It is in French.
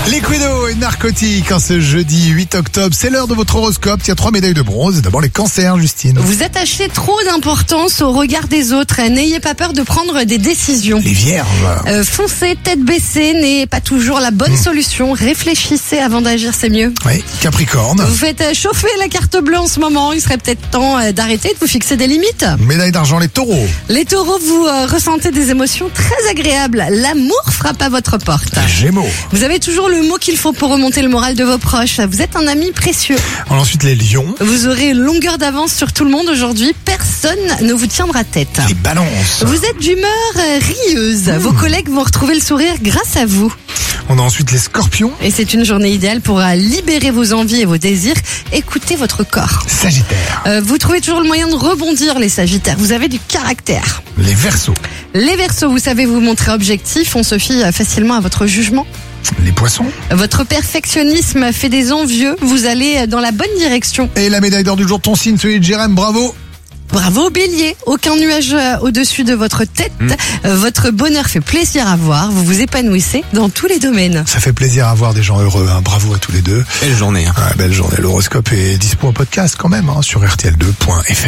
Liquido et Narcotique en ce jeudi 8 octobre. C'est l'heure de votre horoscope. Il y a 3 médailles de bronze. D'abord les cancers, Justine. Vous attachez trop d'importance au regard des autres. N'ayez pas peur de prendre des décisions. Les vierges. Foncer tête baissée n'est pas toujours la bonne solution. Réfléchissez avant d'agir, c'est mieux. Oui, Capricorne. Vous faites chauffer la carte bleue en ce moment. Il serait peut-être temps d'arrêter de vous fixer des limites. Médaille d'argent, les taureaux. Les taureaux, vous ressentez des émotions très agréables. L'amour frappe à votre porte. Les Gémeaux. Vous avez toujours le mot qu'il faut pour remonter le moral de vos proches. Vous êtes un ami précieux. Ensuite les lions. Vous aurez une longueur d'avance sur tout le monde aujourd'hui. Personne ne vous tiendra tête. Les balances. Vous êtes d'humeur rieuse. Vos collègues vont retrouver le sourire grâce à vous. On a ensuite les scorpions. Et c'est une journée idéale pour libérer vos envies et vos désirs. Écoutez votre corps. Sagittaire. Vous trouvez toujours le moyen de rebondir, les sagittaires. Vous avez du caractère. Les verseaux. Les verseaux, vous savez vous montrer objectif. On se fie facilement à votre jugement. Les poissons. Votre perfectionnisme fait des envieux. Vous allez dans la bonne direction. Et la médaille d'or du jour, ton signe, celui de Jérém, bravo. Bravo Bélier, aucun nuage au-dessus de votre tête. Votre bonheur fait plaisir à voir. Vous vous épanouissez dans tous les domaines. Ça fait plaisir à voir des gens heureux, hein. Bravo à tous les deux. Belle journée. Belle journée. L'horoscope est dispo en podcast quand même, hein, sur rtl2.fr.